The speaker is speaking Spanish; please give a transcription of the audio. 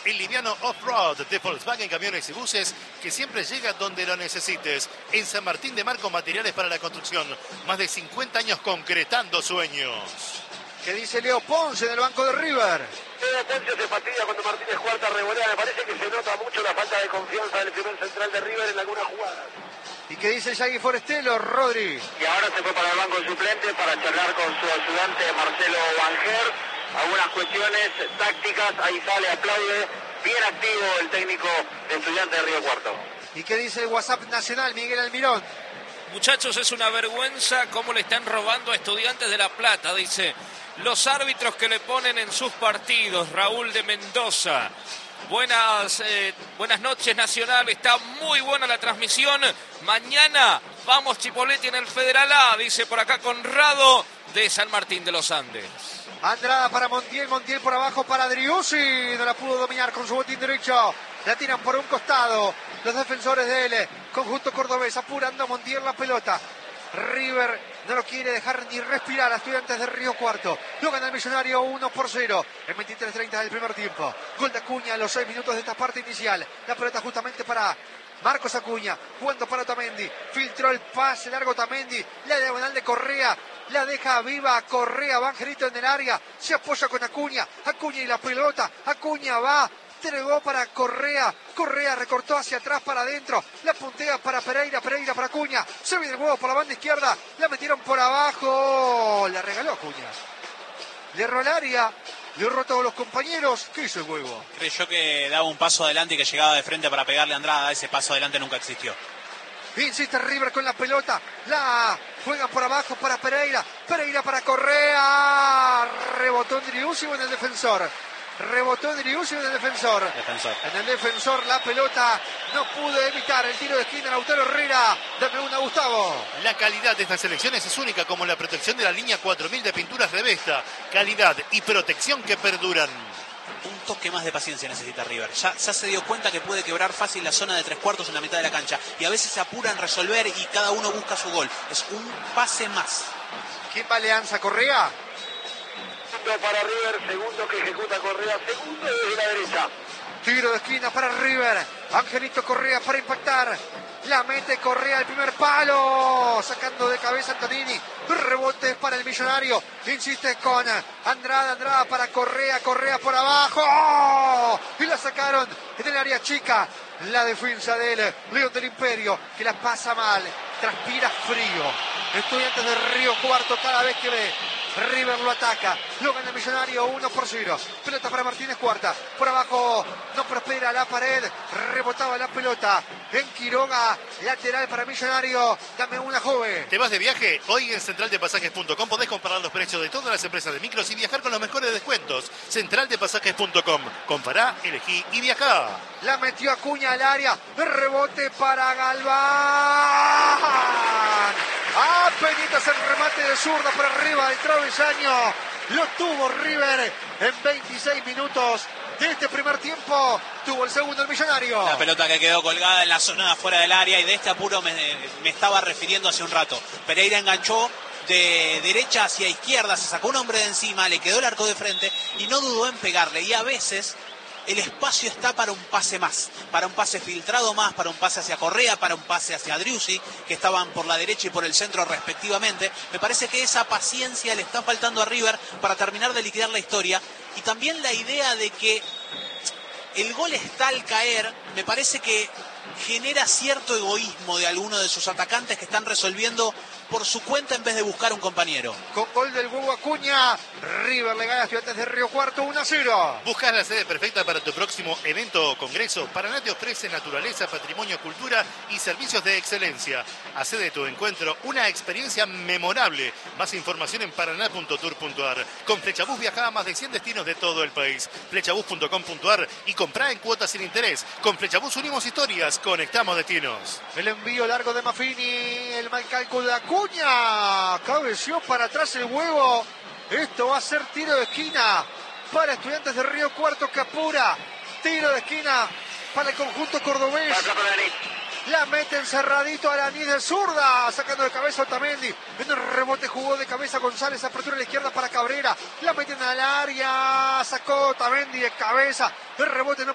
el liviano off-road de Volkswagen Camiones y Buses, que siempre llega donde lo necesites. En San Martín de Mar, con materiales para la construcción. Más de 50 años concretando sueños. ¿Qué dice Leo Ponce del banco de River? Leo Ponce se fastidia cuando Martínez Cuarta revolea. Me parece que se nota mucho la falta de confianza del primer central de River en algunas jugadas. ¿Y qué dice Yagui Forestelo, Rodri? Y ahora se fue para el banco suplente para charlar con su ayudante Marcelo Banger. Algunas cuestiones tácticas, ahí sale, aplaude. Bien activo el técnico de Estudiantes de Río Cuarto. ¿Y qué dice el WhatsApp nacional, Miguel Almirón? Muchachos, es una vergüenza cómo le están robando a Estudiantes de La Plata, dice. Los árbitros que le ponen en sus partidos, Raúl de Mendoza. Buenas noches, Nacional. Está muy buena la transmisión. Mañana vamos Chipoleti en el Federal A, dice por acá Conrado de San Martín de los Andes. Andrada para Montiel, Montiel por abajo para Driussi. No la pudo dominar con su botín derecho. La tiran por un costado los defensores de él. Conjunto cordobés apurando a Montiel la pelota. River no lo quiere dejar ni respirar a Estudiantes de Río Cuarto. Lo gana el Millonario 1-0 en 23:30 del primer tiempo. Gol de Acuña a los 6 minutos de esta parte inicial. La pelota justamente para Marcos Acuña, jugando para Otamendi. Filtró el pase largo Otamendi. La diagonal de Correa. La deja viva Correa. Vangerito en el área. Se apoya con Acuña. Acuña y la pelota. Acuña va. Entregó para Correa. Correa recortó hacia atrás para adentro. La puntea para Pereira. Pereira para Acuña. Se viene el huevo por la banda izquierda. La metieron por abajo. La regaló Acuña. Le erró el área. Le erró a todos los compañeros. ¿Qué hizo el huevo? Creyó que daba un paso adelante y que llegaba de frente para pegarle a Andrada. Ese paso adelante nunca existió. Insiste River con la pelota. La juegan por abajo para Pereira. Pereira para Correa. Rebotó en Driussi en el defensor. Rebotó Driussi en el defensor. En el defensor la pelota no pudo evitar el tiro de esquina. Lautaro Herrera. Dame una, Gustavo. La calidad de estas selecciones es única, como la protección de la línea 4000 de pinturas Revesta. Calidad y protección que perduran. Un toque más de paciencia necesita River. Ya se dio cuenta que puede quebrar fácil la zona de 3/4 en la mitad de la cancha. Y a veces se apura en resolver y cada uno busca su gol. Es un pase más. ¿Quién va a Alianza? ¿Correa? Para River, segundo que ejecuta Correa, segundo desde la derecha. Tiro de esquina para River. Angelito Correa para impactar. La mete Correa al primer palo. Sacando de cabeza Antonini. Rebote para el Millonario. Insiste con Andrada. Andrada para Correa. Correa por abajo. ¡Oh! Y la sacaron en el área chica. La defensa del León del Imperio, que la pasa mal. Transpira frío. Estudiantes de Río Cuarto cada vez que ve River lo ataca, lo gana el Millonario 1-0. Pelota para Martínez Cuarta, por abajo no prospera la pared, rebotaba la pelota en Quiroga, lateral para Millonario. Dame una, joven. ¿Te vas de viaje? Hoy en centraldepasajes.com podés comparar los precios de todas las empresas de micros y viajar con los mejores descuentos. Centraldepasajes.com, compará, elegí y viajá. La metió Acuña al área, rebote para Galván. Apenitas el remate de zurda por arriba del travesaño. Lo tuvo River en 26 minutos de este primer tiempo. Tuvo el segundo el Millonario. La pelota que quedó colgada en la zona de afuera del área, y de este apuro me estaba refiriendo hace un rato. Pereira enganchó de derecha hacia izquierda, se sacó un hombre de encima, le quedó el arco de frente y no dudó en pegarle. Y a veces el espacio está para un pase más, para un pase filtrado más, para un pase hacia Correa, para un pase hacia Driussi, que estaban por la derecha y por el centro respectivamente. Me parece que esa paciencia le está faltando a River para terminar de liquidar la historia. Y también la idea de que el gol está al caer, me parece que genera cierto egoísmo de algunos de sus atacantes que están resolviendo por su cuenta en vez de buscar un compañero. Con gol del huevo Acuña, River le gana a Estudiantes de Río Cuarto 1-0. ¿Buscas la sede perfecta para tu próximo evento o congreso? Paraná te ofrece naturaleza, patrimonio, cultura y servicios de excelencia. Hacé de tu encuentro una experiencia memorable. Más información en paraná.tour.ar. Con Flechabús viaja a más de 100 destinos de todo el país. Flechabús.com.ar y comprá en cuotas sin interés. Con Flechabús unimos historias, conectamos destinos. El envío largo de Maffini, el mal cálculo de Acuña. Cabeció para atrás el huevo. Esto va a ser tiro de esquina para Estudiantes de Río Cuarto, que apura. Tiro de esquina para el conjunto cordobés. La mete encerradito a Alanis de zurda, sacando de cabeza Otamendi. En el rebote jugó de cabeza González, apertura a la izquierda para Cabrera. La meten al área, sacó Otamendi de cabeza. El rebote no